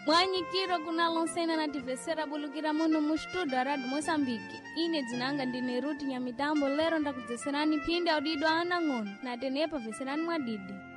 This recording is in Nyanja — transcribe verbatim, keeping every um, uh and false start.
Mwanyikiro kuna lonsena na tivesera bulukira muno mu studio Radio Mozambique. Ine dzinanga ndine Ruti Nyamitambo, lero ndakudzesera ni pindi audido ana ng'ono na tenepa veserani mwadidi.